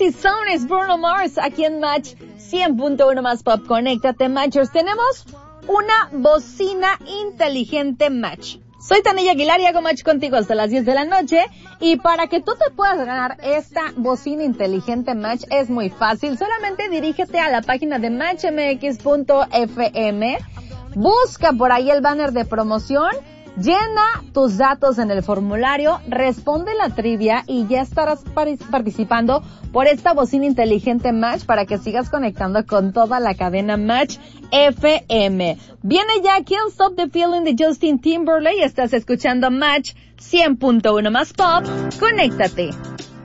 Lazy Zone es Bruno Mars aquí en Match 100.1 más Pop. Conéctate, Matchers. Tenemos una bocina inteligente Match. Soy Tania Aguilar y hago Match contigo hasta las 10 de la noche. Y para que tú te puedas ganar esta bocina inteligente Match es muy fácil. Solamente dirígete a la página de matchmx.fm. Busca por ahí el banner de promoción. Llena tus datos en el formulario, responde la trivia y ya estarás participando por esta bocina inteligente Match para que sigas conectando con toda la cadena Match FM. Viene ya Can't Stop the Feeling de Justin Timberlake. Estás escuchando Match 100.1 más Pop. Conéctate.